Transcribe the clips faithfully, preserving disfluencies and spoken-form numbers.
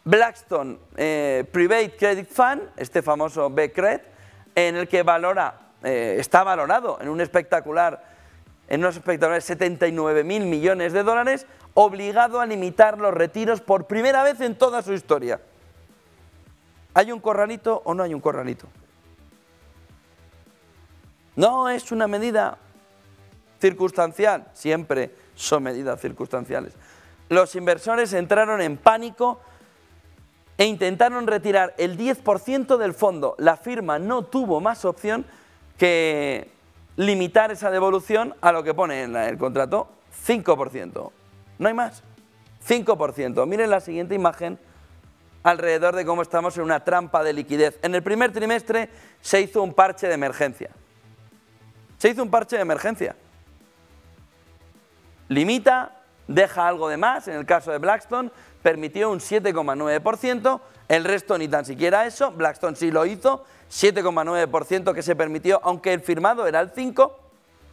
Blackstone eh, Private Credit Fund, este famoso B C R E D, en el que valora, eh, está valorado en un espectacular, en unos espectaculares setenta y nueve mil millones de dólares, obligado a limitar los retiros por primera vez en toda su historia. ¿Hay un corralito o no hay un corralito? No es una medida circunstancial, siempre son medidas circunstanciales. Los inversores entraron en pánico e intentaron retirar el diez por ciento del fondo. La firma no tuvo más opción que limitar esa devolución a lo que pone en el contrato, cinco por ciento. No hay más, cinco por ciento. Miren la siguiente imagen alrededor de cómo estamos en una trampa de liquidez. En el primer trimestre se hizo un parche de emergencia. Se hizo un parche de emergencia. Limita, deja algo de más, en el caso de Blackstone, permitió un siete coma nueve por ciento, el resto ni tan siquiera eso, Blackstone sí lo hizo, siete coma nueve por ciento que se permitió, aunque el firmado era el cinco por ciento.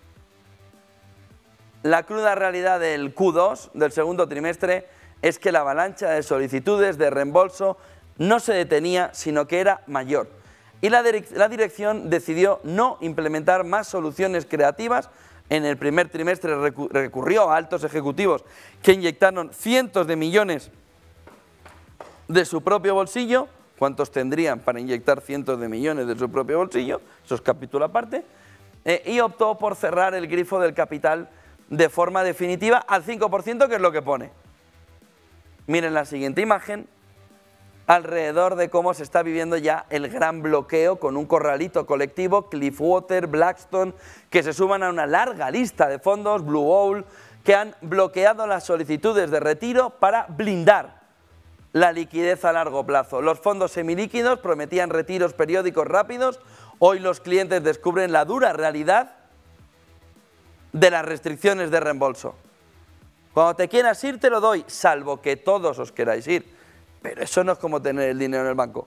La cruda realidad del Q dos, del segundo trimestre, es que la avalancha de solicitudes de reembolso no se detenía, sino que era mayor. Y la, direc- la dirección decidió no implementar más soluciones creativas. En el primer trimestre recu- recurrió a altos ejecutivos que inyectaron cientos de millones de su propio bolsillo. ¿Cuántos tendrían para inyectar cientos de millones de su propio bolsillo? Eso es capítulo aparte. Eh, y optó por cerrar el grifo del capital de forma definitiva al cinco por ciento, que es lo que pone. Miren la siguiente imagen, alrededor de cómo se está viviendo ya el gran bloqueo con un corralito colectivo, Cliffwater, Blackstone, que se suman a una larga lista de fondos, Blue Owl, que han bloqueado las solicitudes de retiro para blindar la liquidez a largo plazo. Los fondos semilíquidos prometían retiros periódicos rápidos, hoy los clientes descubren la dura realidad de las restricciones de reembolso. Cuando te quieras ir te lo doy, salvo que todos os queráis ir. Pero eso no es como tener el dinero en el banco.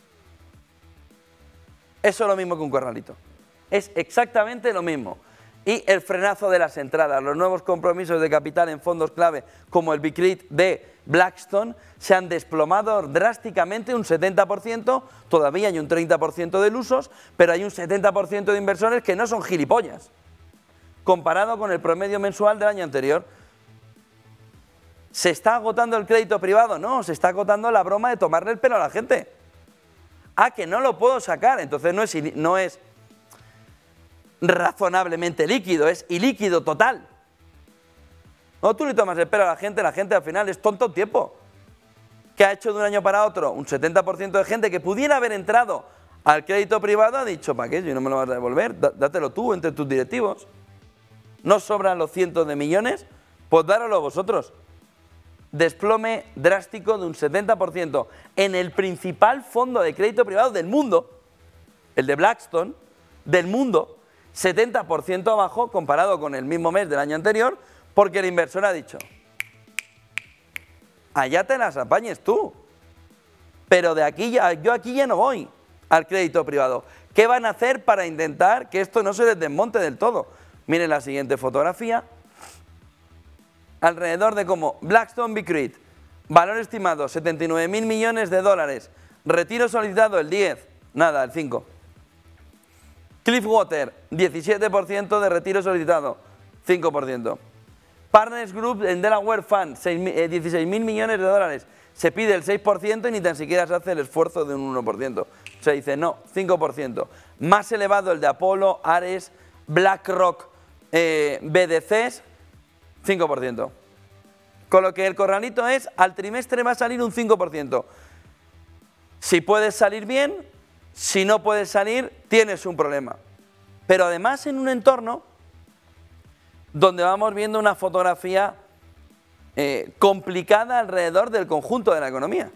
Eso es lo mismo que un corralito. Es exactamente lo mismo. Y el frenazo de las entradas, los nuevos compromisos de capital en fondos clave como el B C R E D de Blackstone se han desplomado drásticamente un setenta por ciento, todavía hay un treinta por ciento de ilusos, pero hay un setenta por ciento de inversores que no son gilipollas, comparado con el promedio mensual del año anterior. ¿Se está agotando el crédito privado? No, se está agotando la broma de tomarle el pelo a la gente. Ah, que no lo puedo sacar, entonces no es, no es razonablemente líquido, es ilíquido total. No, tú le tomas el pelo a la gente, la gente al final es tonto tiempo. ¿Qué ha hecho de un año para otro? Un setenta por ciento de gente que pudiera haber entrado al crédito privado ha dicho, ¿para qué? Si no me lo vas a devolver, dátelo tú entre tus directivos. ¿No sobran los cientos de millones? Pues dároslo vosotros. Desplome drástico de un setenta por ciento en el principal fondo de crédito privado del mundo, el de Blackstone, del mundo, setenta por ciento abajo comparado con el mismo mes del año anterior, porque el inversor ha dicho, allá te las apañes tú, pero de aquí ya, yo aquí ya no voy al crédito privado. ¿Qué van a hacer para intentar que esto no se les desmonte del todo? Miren la siguiente fotografía. Alrededor de cómo Blackstone B C R E D, valor estimado setenta y nueve mil millones de dólares, retiro solicitado el diez, nada, el cinco. Cliffwater, diecisiete por ciento de retiro solicitado, cinco por ciento. Partners Group en Delaware Fund, dieciséis mil millones de dólares, se pide el seis por ciento y ni tan siquiera se hace el esfuerzo de un uno por ciento. Se dice no, cinco por ciento. Más elevado el de Apollo, Ares, BlackRock, eh, B D Cs, cinco por ciento. Con lo que el corralito es, al trimestre va a salir un cinco por ciento. Si puedes salir bien, si no puedes salir, tienes un problema. Pero además en un entorno donde vamos viendo una fotografía eh, complicada alrededor del conjunto de la economía.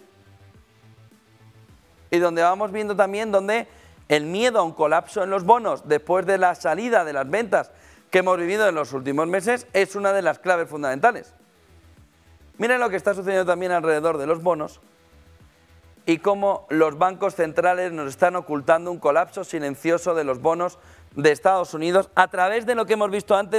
Y donde vamos viendo también donde el miedo a un colapso en los bonos después de la salida de las ventas que hemos vivido en los últimos meses es una de las claves fundamentales. Miren lo que está sucediendo también alrededor de los bonos y cómo los bancos centrales nos están ocultando un colapso silencioso de los bonos de Estados Unidos a través de lo que hemos visto antes.